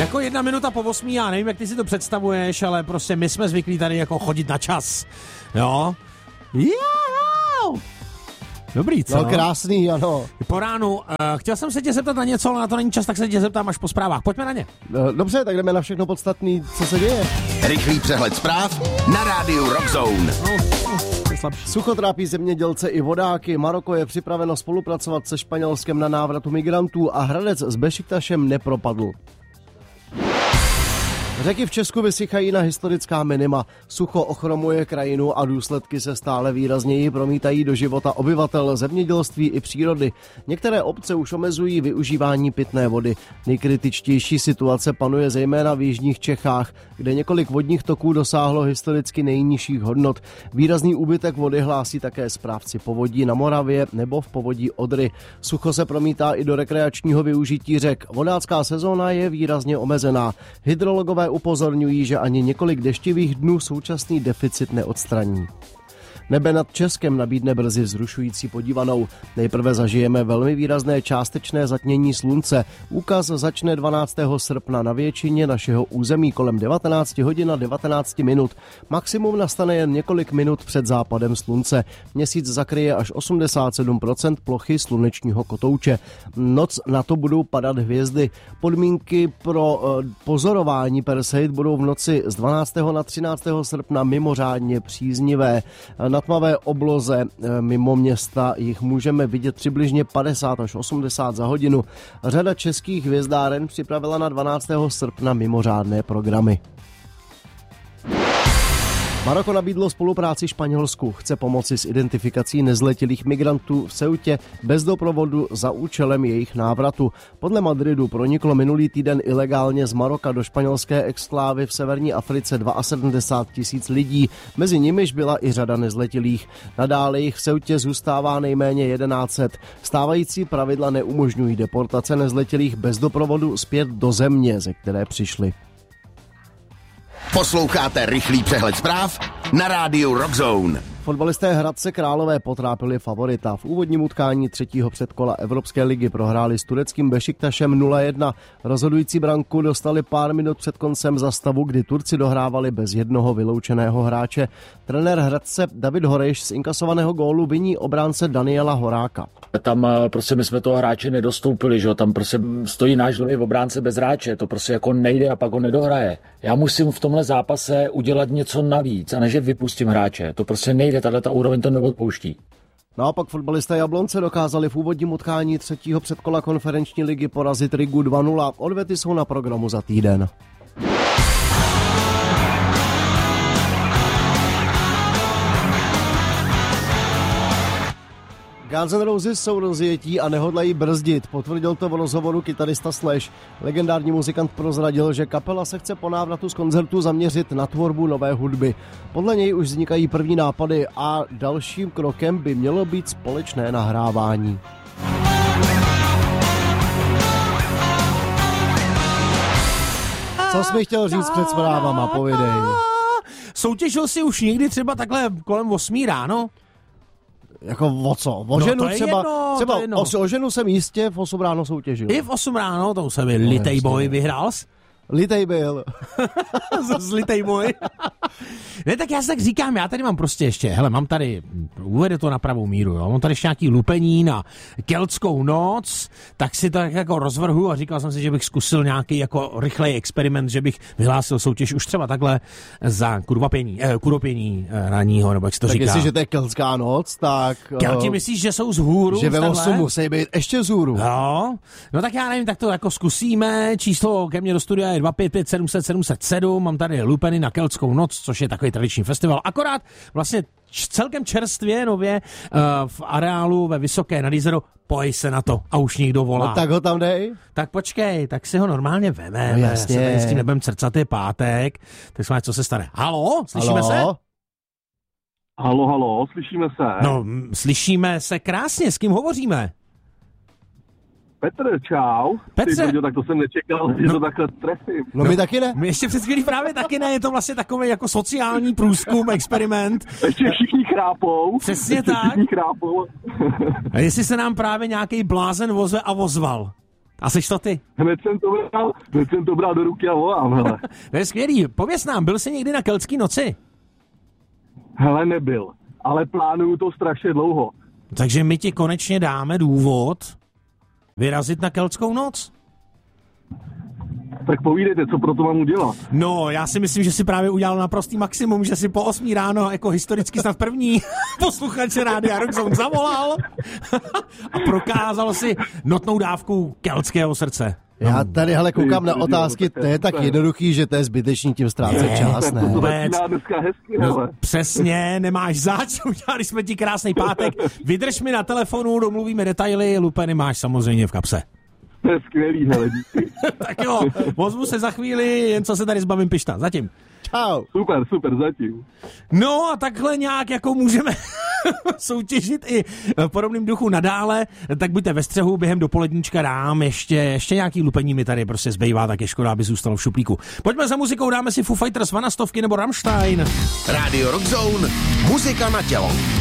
Jako 1 minuta po 8, já nevím, jak ty si to představuješ, ale prostě my jsme zvyklí tady jako chodit na čas. Jo? Dobrý, co? No krásný, ano. Po ránu. Chtěl jsem se tě zeptat na něco, ale na to není čas, tak se tě zeptám až po zprávách. Pojďme na ně. Dobře, tak jdeme na všechno podstatný, co se děje. Rychlý přehled zpráv na rádiu Rockzone. Sucho trápí zemědělce i vodáky. Maroko je připraveno spolupracovat se Španělskem na návratu migrantů a Hradec s Bešiktašem nepropadl. Řeky v Česku vysychají na historická minima. Sucho ochromuje krajinu a důsledky se stále výrazněji promítají do života obyvatel, zemědělství i přírody. Některé obce už omezují využívání pitné vody. Nejkritičtější situace panuje zejména v jižních Čechách, kde několik vodních toků dosáhlo historicky nejnižších hodnot. Výrazný úbytek vody hlásí také správci povodí na Moravě nebo v povodí Odry. Sucho se promítá i do rekreačního využití řek. Vodácká sezóna je výrazně omezená. Hydrologové upozorňují, že ani několik deštivých dnů současný deficit neodstraní. Nebe nad Českem nabídne brzy vzrušující podívanou. Nejprve zažijeme velmi výrazné částečné zatmění slunce. Úkaz začne 12. srpna na většině našeho území kolem 19 hodin a 19 minut. Maximum nastane jen několik minut před západem slunce. Měsíc zakryje až 87% plochy slunečního kotouče. Noc na to budou padat hvězdy. Podmínky pro pozorování Perseid budou v noci z 12. na 13. srpna mimořádně příznivé. Na tmavé obloze mimo města jich můžeme vidět přibližně 50 až 80 za hodinu. Řada českých hvězdáren připravila na 12. srpna mimořádné programy. Maroko nabídlo spolupráci Španělsku. Chce pomoci s identifikací nezletilých migrantů v Ceutě bez doprovodu za účelem jejich návratu. Podle Madridu proniklo minulý týden ilegálně z Maroka do španělské exklávy v severní Africe 72 000 lidí. Mezi nimiž byla i řada nezletilých. Nadále jich v Ceutě zůstává nejméně 1100. Stávající pravidla neumožňují deportace nezletilých bez doprovodu zpět do země, ze které přišli. Posloucháte rychlý přehled zpráv na rádiu Rockzone. Fotbalisté Hradce Králové potrápili favorita. V úvodním utkání 3. předkola Evropské ligy prohráli s tureckým Bešiktašem 0-1. Rozhodující branku dostali pár minut před koncem za stavu, kdy Turci dohrávali bez jednoho vyloučeného hráče. Trenér Hradce David Horejš z inkasovaného gólu viní obránce Daniela Horáka. Tam prostě my jsme toho hráče nedostoupili, že? Tam prostě stojí náš dlouhý obránce bez hráče, to prostě jako nejde a pak ho nedohraje. Já musím v tomhle zápase udělat něco navíc a ne, že vypustím hráče, to prostě nejde, tato úroveň to neodpouští. Naopak fotbalisté Jablonce dokázali v úvodním utkání 3. předkola konferenční ligy porazit Rigu 2-0. Odvety jsou na programu za týden. Guns N' Roses jsou rozjetí a nehodlají brzdit. Potvrdil to v rozhovoru kytarista Slash. Legendární muzikant prozradil, že kapela se chce po návratu z koncertu zaměřit na tvorbu nové hudby. Podle něj už vznikají první nápady a dalším krokem by mělo být společné nahrávání. Co jsi mi chtěl říct před zprávama, povidej. Soutěžil jsi už někdy třeba takhle kolem 8 ráno? Jako o co? O ženu třeba? Jedno. O ženu jsem jistě v 8 ráno soutěžil. I v 8 ráno, to se by litej boj vyhrál jsi? Litej byl. Zas litej boj. Ne, tak já si tak říkám, já tady mám prostě ještě, hele, mám tady, uvede to na pravou míru, jo, mám tady ještě nějaký lupení na keltskou noc, tak si to jako rozvrhu a říkal jsem si, že bych zkusil nějaký jako rychlej experiment, že bych vyhlásil soutěž už třeba takhle za kuropění ranního, nebo jak se to tak říká. Tak jestli, že to je keltská noc, tak... Kelti myslíš, že jsou vzhůru? Že ve 8 musí být ještě vzhůru. Jo, no tak já nevím, tak to jako zkusíme, číslo ke mně do studia je 255 700 707, mám tady lupeny na keltskou noc, což je takový tradiční festival. Akorát vlastně celkem čerstvě nově v areálu ve Vysoké nad Jizerou. Pojď se na to a už někdo volá. No tak ho tam dej. Tak počkej, tak si ho normálně vememe. No jasně. Se tady s tím nebudem crcat, je pátek. Tak jsme, co se stane. Halo, slyšíme se? Halo, slyšíme se. No, slyšíme se krásně, s kým hovoříme? Petr, čau. Petře. Tak to jsem nečekal, že to takhle trefím. No my taky ne. My ještě před chvílí právě taky ne, je to vlastně takový jako sociální průzkum, experiment. Ještě všichni chrápou. Přesně ještě tak. Všichni chrápou. A jestli se nám právě nějaký blázen vozve a ozval. A seš to ty? Hned jsem to bral do ruky a volám, hele. To je skvělý. Pověz nám, byl jsi někdy na Keltské noci? Hele, nebyl, ale plánuju to strašně dlouho. Takže my ti konečně dáme důvod vyrazit na Keltskou noc. Tak povídejte, co pro to mám udělat. No, já si myslím, že si právě udělal naprostý maximum, že si po 8 ráno jako historicky snad první posluchač Rádia Rockzone zavolal a prokázal si notnou dávku keltského srdce. Já tady, hele, koukám na otázky, to je tak jednoduchý, že to je zbytečný tím ztrácet čas, ne? Vůbec. Dneska hezky, hele. Přesně, nemáš zač, udělali jsme ti krásný pátek. Vydrž mi na telefonu, domluvíme detaily, lupeny máš samozřejmě v kapse. To je skvělý, hele, díky. Tak jo, ozvu se za chvíli, jen co se tady zbavím pišta. Zatím. Čau. Super, zatím. No a takhle nějak jako můžeme soutěžit i v podobným duchu nadále, tak buďte ve střehu, během dopoledníčka dám ještě nějaký lupení mi tady prostě zbývá, tak je škoda, aby zůstalo v šuplíku. Pojďme za muzikou, dáme si Foo Fighters, Vanastovky nebo Rammstein. Rádio Rockzone, muzika na tělo.